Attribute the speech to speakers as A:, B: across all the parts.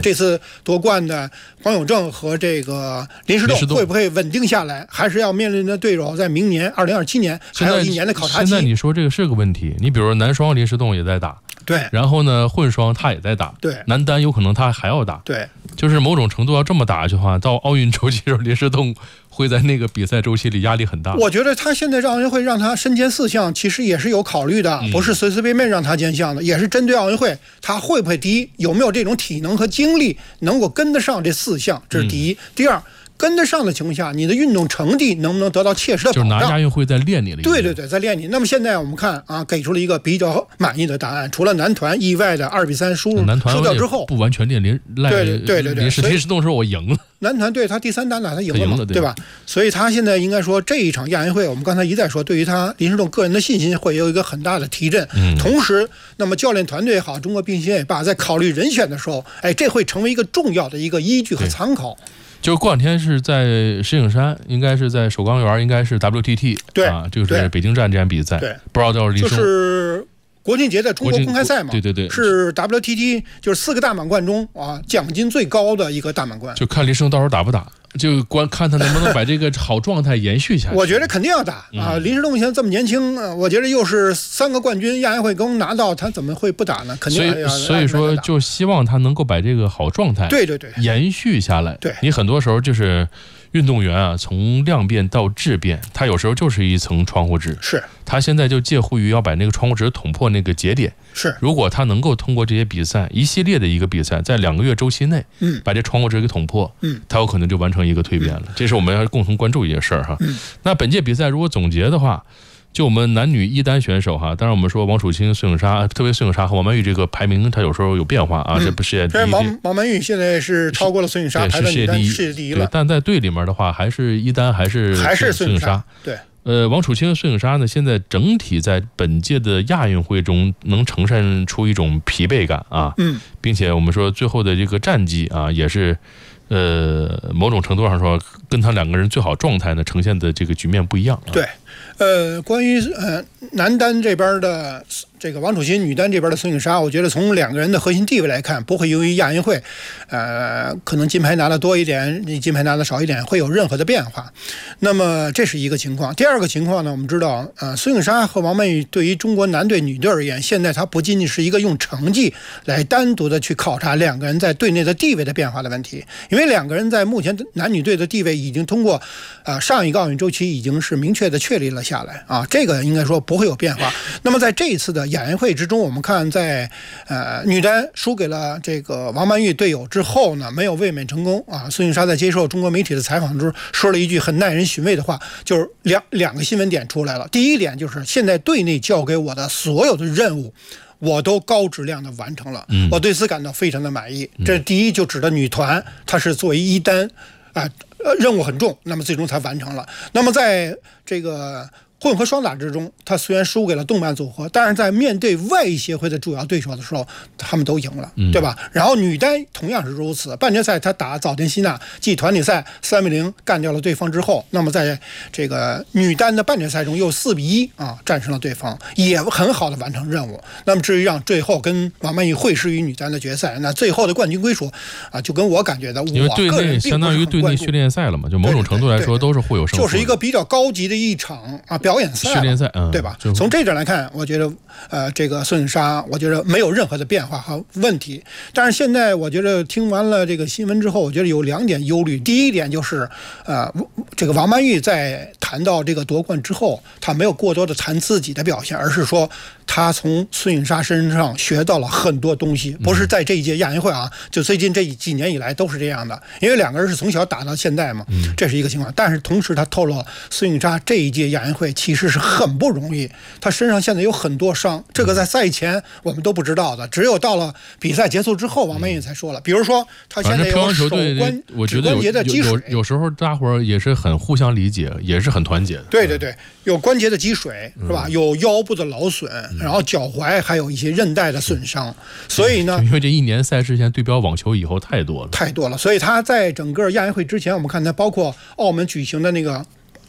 A: 这次夺冠的黄永正和这个林诗栋会不会稳定下来，还是要面临的对手在明年2027年还有1年的考察期。
B: 现在你说这个是个问题，你比如说男双林诗栋也在打，
A: 对，
B: 然后呢混双他也在打，
A: 对，
B: 男单有可能他还要打，
A: 对，
B: 就是某种程度要这么打下去的话，到奥运周期的时候，林诗栋会在那个比赛周期里压力很大。
A: 我觉得他现在奥运会让他身兼4项，其实也是有考虑的，不是随随便便让他兼项的，也是针对奥运会，他会不会第一有没有这种体能和精力能够跟得上这4项，这是第一。第二，跟得上的情况下，你的运动成绩能不能得到切实的保障？
B: 就是拿亚运会在练你了。
A: 对对对，在练你。那么现在我们看啊，给出了一个比较满意的答案，除了男团意外的2比3输掉之后，
B: 不完全练林诗栋说我赢了。
A: 男团对他第3单打他赢了嘛，对吧？所以他现在应该说这一场亚运会，我们刚才一再说，对于他林诗栋个人的信心会有一个很大的提振。同时，那么教练团队也好，中国冰协也罢，在考虑人选的时候，这会成为一个重要的一个依据和参考。
B: 就过两天是在石景山，应该是在首钢园，应该是 WTT，
A: 对
B: 啊，就是北京站这场比赛，
A: 对，
B: 不知道到时候
A: 就是国庆节的中国公开赛嘛，
B: 对对对，
A: 是 WTT， 就是4个大满贯中啊，奖金最高的一个大满贯，
B: 就看林诗栋到时候打不打。就看他能不能把这个好状态延续下去。
A: 我觉得肯定要打啊！林诗栋现在这么年轻，我觉得又是3个冠军，亚运会刚拿到，他怎么会不打呢？肯定要。
B: 所以说，就希望他能够把这个好状态
A: 对
B: 延续下来。
A: 对，
B: 你很多时候就是运动员啊，从量变到质变，他有时候就是一层窗户纸。
A: 是，
B: 他现在就介乎于要把那个窗户纸捅破那个节点。
A: 是，
B: 如果他能够通过这些比赛一系列的一个比赛，在2个月周期内，把这窗户纸给捅破，他有可能就完成一个蜕变了。这是我们要共同关注一件事儿哈。那本届比赛如果总结的话，就我们男女1单选手哈，当然我们说王楚钦、孙颖莎，特别孙颖莎和王曼玉这个排名，它有时候有变化啊，这不是世界第一。
A: 王曼玉现在是超过了孙颖莎，排在女单世界第一了。
B: 但在队里面的话，还是1单还是孙颖莎。
A: 对。
B: 王楚钦和孙颖莎呢，现在整体在本届的亚运会中能呈现出一种疲惫感啊，并且我们说最后的这个战绩啊，也是某种程度上说，跟他2个人最好状态呢呈现的这个局面不一样。
A: 对，关于男单这边的这个王楚钦，女单这边的孙颖莎，我觉得从2个人的核心地位来看，不会由于亚运会，可能金牌拿的多一点，金牌拿的少一点，会有任何的变化。那么这是一个情况。第二个情况呢，我们知道，孙颖莎和王曼玉对于中国男队、女队而言，现在它不仅仅是一个用成绩来单独的去考察2个人在队内的地位的变化的问题，因为2个人在目前男女队的地位已经通过上一个奥运周期已经是明确的确立了下来啊，这个应该说不会有变化。那么在这一次的亚运会之中，我们看在女单输给了这个王曼玉队友之后呢，没有卫冕成功啊。孙颖莎在接受中国媒体的采访中说了一句很耐人寻味的话，就是两个新闻点出来了。第一点就是现在队内交给我的所有的任务，我都高质量的完成了，我对此感到非常的满意。这第一就指的女团，它是作为1单任务很重，那么最终才完成了。那么在这个混合双打之中，他虽然输给了动漫组合，但是在面对外协会的主要对手的时候，他们都赢了，对吧？然后女单同样是如此，半决赛他打早田希娜，继团体赛3比0干掉了对方之后，那么在这个女单的半决赛中又4比1战胜了对方，也很好的完成任务。那么至于让最后跟王曼玉会师于女单的决赛，那最后的冠军归属就跟我感觉的，
B: 因为队内相当于队内训练赛了嘛，就某种程度来说都是互有胜负，
A: 就是一个比较高级的一场表演赛、
B: 训练赛，
A: 对吧？从这点来看，我觉得这个孙颖莎，我觉得没有任何的变化和问题。但是现在我觉得听完了这个新闻之后，我觉得有2点忧虑。第一点就是这个王曼玉在谈到这个夺冠之后，她没有过多的谈自己的表现，而是说她从孙颖莎身上学到了很多东西，不是在这一届亚运会就最近这几年以来都是这样的，因为2个人是从小打到现在嘛，这是一个情况。但是同时她透露了孙颖莎这一届亚运会其实是很不容易，她身上现在有很多伤，这个在赛前我们都不知道的，只有到了比赛结束之后，王曼玉才说了。比如说她现在有手关节的积水，
B: 有时候大伙儿也是很互相理解，也是很团结的。
A: 对对对，有关节的积水是吧？有腰部的劳损，然后脚踝还有一些韧带的损伤，所以呢，
B: 因为这1年赛事现在对标网球以后太多了，
A: 所以她在整个亚运会之前，我们看她包括澳门举行的那个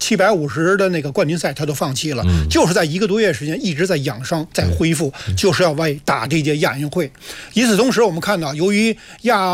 A: 750的那个冠军赛他都放弃了，就是在1个多月时间一直在养伤在恢复，就是要为打这届亚运会。与此同时我们看到由于